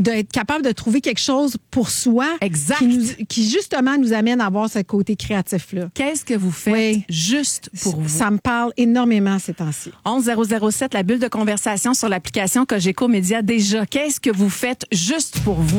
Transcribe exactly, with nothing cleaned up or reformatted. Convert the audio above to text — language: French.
d'être capable de trouver quelque chose pour soi. Exact. Qui, nous, qui justement nous amène à avoir ce côté créatif-là. Qu'est-ce que vous faites Oui. juste pour vous? Ça me parle énormément ces temps-ci. onze zéro zéro sept, la bulle de conversation sur l'application Cogeco Média. Déjà, qu'est-ce que vous faites juste pour vous?